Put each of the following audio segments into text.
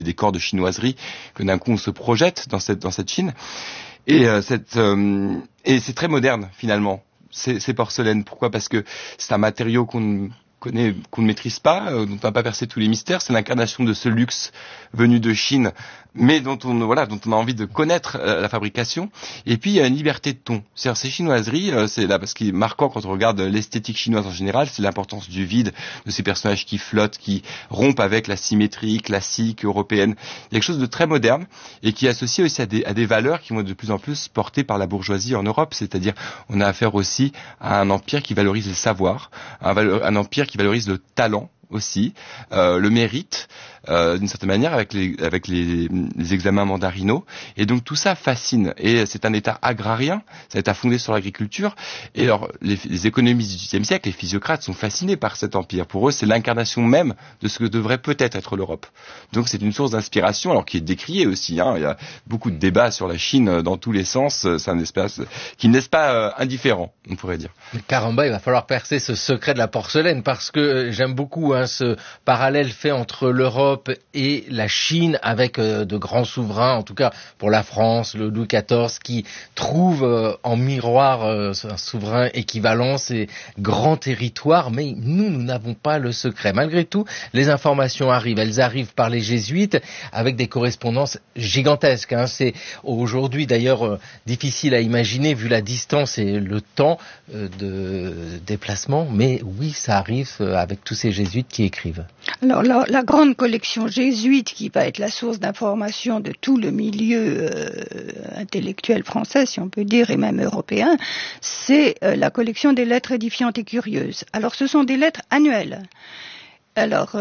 des corps de chinoiserie que d'un coup on se projette dans cette Chine. Et c'est très moderne finalement. Ces porcelaines. Pourquoi ? Parce que c'est un matériau qu'on ne maîtrise pas, dont on n'a pas percé tous les mystères. C'est l'incarnation de ce luxe venu de Chine, mais dont on a envie de connaître la fabrication. Et puis il y a une liberté de ton. C'est-à-dire ces chinoiseries, c'est là parce qu'il est marquant quand on regarde l'esthétique chinoise en général, c'est l'importance du vide, de ces personnages qui flottent, qui rompent avec la symétrie classique européenne. Il y a quelque chose de très moderne et qui est associé aussi à des valeurs qui vont être de plus en plus portées par la bourgeoisie en Europe. C'est-à-dire, on a affaire aussi à un empire qui valorise le savoir, un empire qui valorise le talent aussi, le mérite, d'une certaine manière, avec les examens mandarinaux. Et donc tout ça fascine. Et c'est un État agrarien, c'est un État fondé sur l'agriculture. Et alors, les économistes du XVIIIe siècle, les physiocrates, sont fascinés par cet empire. Pour eux, c'est l'incarnation même de ce que devrait peut-être être l'Europe. Donc c'est une source d'inspiration, alors qui est décriée aussi. Il y a beaucoup de débats sur la Chine dans tous les sens. C'est un espace qui ne laisse pas indifférent, on pourrait dire. Mais caramba, il va falloir percer ce secret de la porcelaine, parce que j'aime beaucoup ce parallèle fait entre l'Europe et la Chine, avec de grands souverains, en tout cas pour la France, le Louis XIV, qui trouve en miroir un souverain équivalent, ces grands territoires, mais nous n'avons pas le secret. Malgré tout, les informations arrivent. Elles arrivent par les jésuites, avec des correspondances gigantesques. C'est aujourd'hui d'ailleurs difficile à imaginer, vu la distance et le temps de déplacement, mais oui, ça arrive avec tous ces jésuites qui écrivent. Alors la grande collection jésuite qui va être la source d'information de tout le milieu intellectuel français, si on peut dire, et même européen, c'est la collection des lettres édifiantes et curieuses. Alors ce sont des lettres annuelles. Alors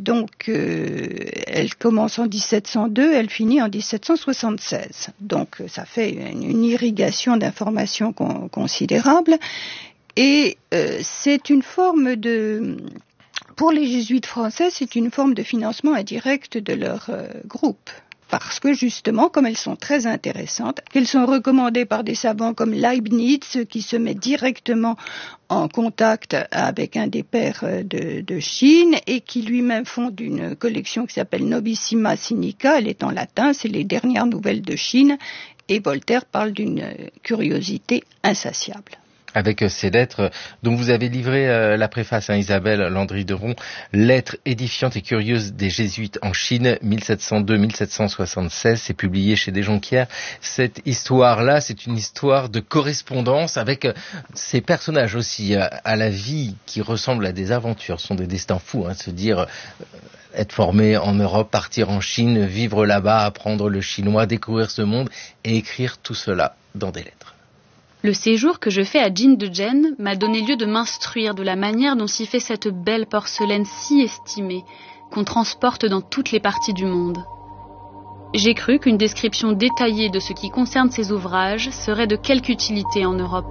elle commence en 1702, elle finit en 1776. Donc ça fait une irrigation d'informations considérable. Et c'est une forme pour les jésuites français, c'est une forme de financement indirect de leur groupe. Parce que justement, comme elles sont très intéressantes, qu'elles sont recommandées par des savants comme Leibniz, qui se met directement en contact avec un des pères de Chine et qui lui-même fonde une collection qui s'appelle Novissima Sinica. Elle est en latin, c'est les dernières nouvelles de Chine. Et Voltaire parle d'une curiosité insatiable. Avec ces lettres dont vous avez livré la préface, Isabelle Landry-Deron, Lettres édifiantes et curieuses des jésuites en Chine, 1702-1776, c'est publié chez Desjonquières. Cette histoire-là, c'est une histoire de correspondance avec ces personnages aussi, à la vie qui ressemble à des aventures. Ce sont des destins fous, se dire être formé en Europe, partir en Chine, vivre là-bas, apprendre le chinois, découvrir ce monde et écrire tout cela dans des lettres. Le séjour que je fais à Jin-de-Jen m'a donné lieu de m'instruire de la manière dont s'y fait cette belle porcelaine si estimée, qu'on transporte dans toutes les parties du monde. J'ai cru qu'une description détaillée de ce qui concerne ces ouvrages serait de quelque utilité en Europe.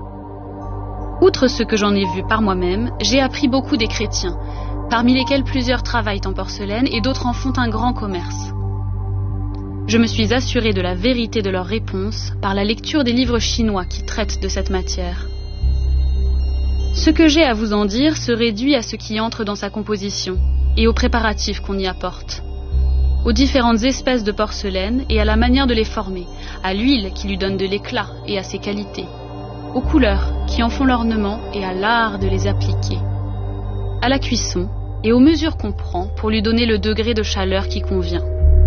Outre ce que j'en ai vu par moi-même, j'ai appris beaucoup des chrétiens, parmi lesquels plusieurs travaillent en porcelaine et d'autres en font un grand commerce. Je me suis assurée de la vérité de leurs réponses par la lecture des livres chinois qui traitent de cette matière. Ce que j'ai à vous en dire se réduit à ce qui entre dans sa composition et aux préparatifs qu'on y apporte, aux différentes espèces de porcelaine et à la manière de les former, à l'huile qui lui donne de l'éclat et à ses qualités, aux couleurs qui en font l'ornement et à l'art de les appliquer, à la cuisson et aux mesures qu'on prend pour lui donner le degré de chaleur qui convient.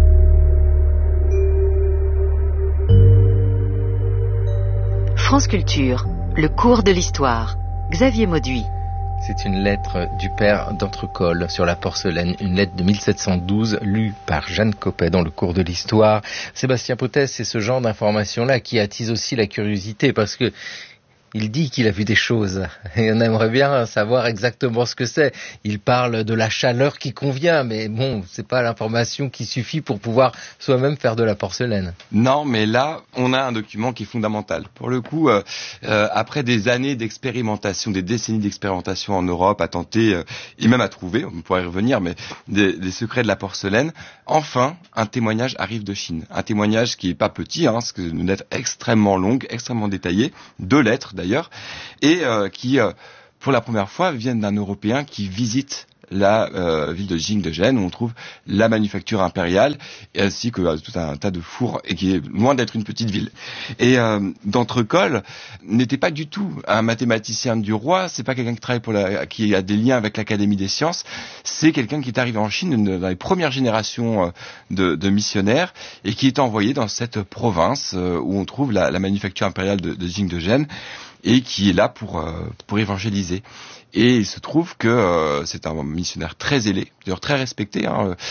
France Culture, le cours de l'histoire. Xavier Mauduit. C'est une lettre du père d'Entrecolle sur la porcelaine, une lettre de 1712 lue par Jeanne Coppet dans le cours de l'histoire. Sébastien Potès, c'est ce genre d'information-là qui attise aussi la curiosité, parce que il dit qu'il a vu des choses et on aimerait bien savoir exactement ce que c'est. Il parle de la chaleur qui convient, mais bon, c'est pas l'information qui suffit pour pouvoir soi-même faire de la porcelaine. Non, mais là, on a un document qui est fondamental. Pour le coup, après des années d'expérimentation, des décennies d'expérimentation en Europe, à tenter et même à trouver, on pourrait y revenir, mais des secrets de la porcelaine, enfin, un témoignage arrive de Chine. Un témoignage qui est pas petit, c'est une lettre extrêmement longue, extrêmement détaillée, 2 lettres d'ailleurs, et qui, pour la première fois, viennent d'un Européen qui visite la ville de Jingdezhen, où on trouve la manufacture impériale, et ainsi que tout un tas de fours, et qui est loin d'être une petite ville. Et d'Entrecolle n'était pas du tout un mathématicien du roi, c'est pas quelqu'un qui travaille qui a des liens avec l'Académie des sciences, c'est quelqu'un qui est arrivé en Chine dans les premières générations de missionnaires, et qui est envoyé dans cette province où on trouve la manufacture impériale de Jingdezhen, et qui est là pour évangéliser. Et il se trouve que c'est un missionnaire très zélé, d'ailleurs très respecté,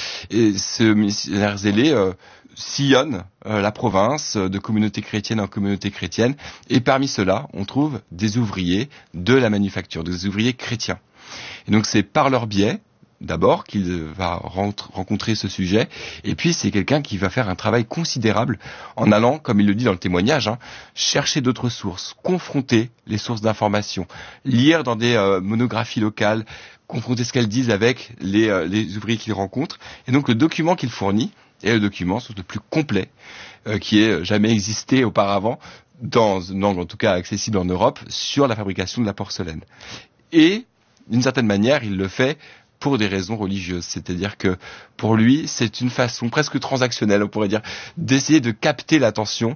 et ce missionnaire zélé sillonne la province de communauté chrétienne en communauté chrétienne, et parmi ceux-là, on trouve des ouvriers de la manufacture, des ouvriers chrétiens. Et donc c'est par leur biais, d'abord, qu'il va rencontrer ce sujet, et puis c'est quelqu'un qui va faire un travail considérable en allant, comme il le dit dans le témoignage, chercher d'autres sources, confronter les sources d'information, lire dans des monographies locales, confronter ce qu'elles disent avec les ouvriers qu'il rencontre, et donc le document qu'il fournit est le document le plus complet qui ait jamais existé auparavant, dans une langue en tout cas accessible en Europe, sur la fabrication de la porcelaine. Et, d'une certaine manière, il le fait pour des raisons religieuses, c'est-à-dire que pour lui, c'est une façon presque transactionnelle, on pourrait dire, d'essayer de capter l'attention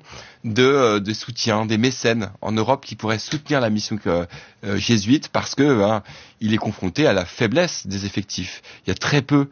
de soutien, des mécènes en Europe qui pourraient soutenir la mission jésuite, parce que il est confronté à la faiblesse des effectifs. Il y a très peu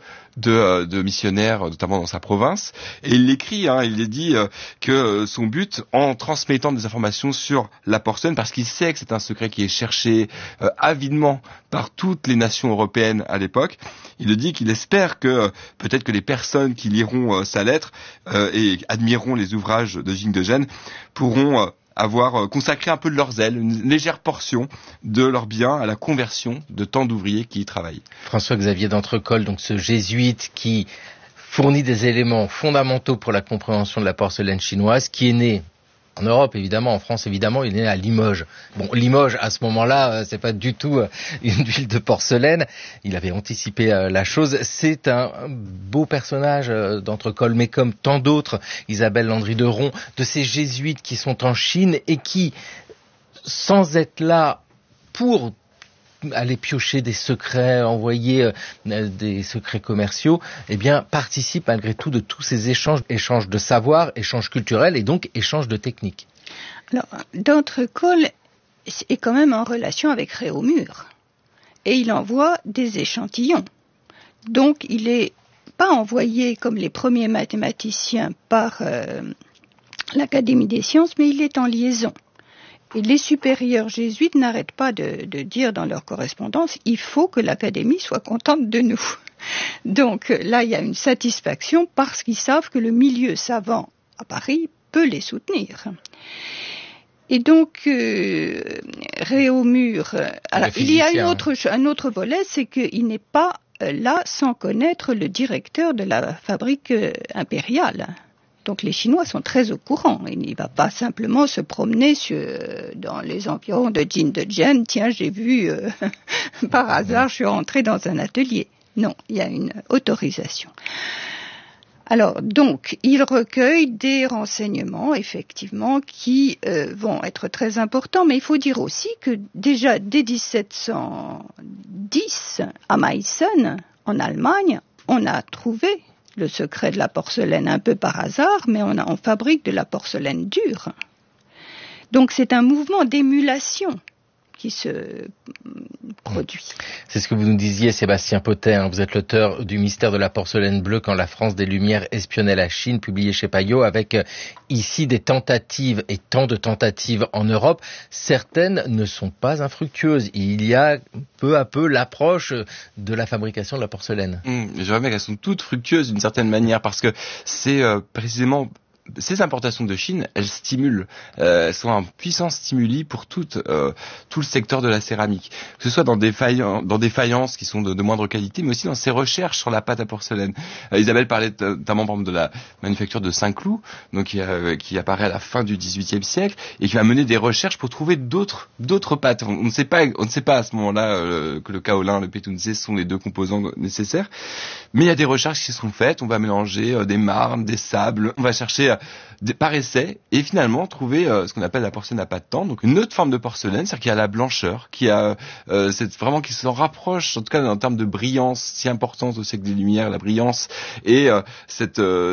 de missionnaires, notamment dans sa province, et il l'écrit, il dit que son but, en transmettant des informations sur la porcelaine, parce qu'il sait que c'est un secret qui est cherché avidement par toutes les nations européennes à l'époque, il dit qu'il espère que peut-être que les personnes qui liront sa lettre et admireront les ouvrages de Jingdezhen pourront avoir consacré un peu de leur zèle, une légère portion de leur bien à la conversion de tant d'ouvriers qui y travaillent. François-Xavier d'Entrecolle, donc ce jésuite qui fournit des éléments fondamentaux pour la compréhension de la porcelaine chinoise, qui est né en Europe, évidemment, en France, évidemment, il est né à Limoges. Bon, Limoges, à ce moment-là, c'est pas du tout une ville de porcelaine. Il avait anticipé la chose. C'est un beau personnage d'Entrecolle, mais comme tant d'autres, Isabelle Landry-Deron, de ces jésuites qui sont en Chine et qui, sans être là pour aller piocher des secrets, envoyer des secrets commerciaux, eh bien, participe malgré tout de tous ces échanges de savoir, échanges culturels et donc échanges de techniques. Alors, d'Entrecolle est quand même en relation avec Réaumur et il envoie des échantillons. Donc, il n'est pas envoyé comme les premiers mathématiciens par l'Académie des sciences, mais il est en liaison. Et les supérieurs jésuites n'arrêtent pas de dire dans leur correspondance « il faut que l'Académie soit contente de nous ». Donc là, il y a une satisfaction parce qu'ils savent que le milieu savant à Paris peut les soutenir. Et donc, Réaumur... alors, il y a un autre volet, c'est qu'il n'est pas là sans connaître le directeur de la fabrique impériale. Donc les Chinois sont très au courant. Il ne va pas simplement se promener dans les environs de Jingdezhen. Tiens, j'ai vu, par hasard, je suis rentré dans un atelier. Non, il y a une autorisation. Alors, donc, il recueille des renseignements, effectivement, qui vont être très importants. Mais il faut dire aussi que déjà, dès 1710, à Meissen, en Allemagne, on a trouvé le secret de la porcelaine un peu par hasard, mais on fabrique de la porcelaine dure. Donc c'est un mouvement d'émulation qui se produit. C'est ce que vous nous disiez, Sébastien Potet, vous êtes l'auteur du Mystère de la porcelaine bleue quand la France des Lumières espionnait la Chine, publié chez Payot, avec ici des tentatives et tant de tentatives en Europe. Certaines ne sont pas infructueuses. Il y a peu à peu l'approche de la fabrication de la porcelaine. Je dirais qu'elles sont toutes fructueuses d'une certaine manière, parce que c'est précisément... Ces importations de Chine, elles stimulent, elles sont un puissant stimuli pour tout le secteur de la céramique, que ce soit dans des faïences qui sont de moindre qualité, mais aussi dans ces recherches sur la pâte à porcelaine. Isabelle parlait notamment par exemple de la manufacture de Saint-Cloud, donc qui apparaît à la fin du XVIIIe siècle et qui va mener des recherches pour trouver d'autres pâtes. On ne sait pas à ce moment-là que le kaolin, le pétounzé sont les deux composants nécessaires, mais il y a des recherches qui sont faites. On va mélanger des marnes, des sables, on va chercher par essai et finalement trouver ce qu'on appelle la porcelaine à pas de temps, donc une autre forme de porcelaine, c'est-à-dire qu'il y a la blancheur, qui a vraiment qui s'en rapproche, en tout cas en termes de brillance si importante au siècle des Lumières, la brillance et cette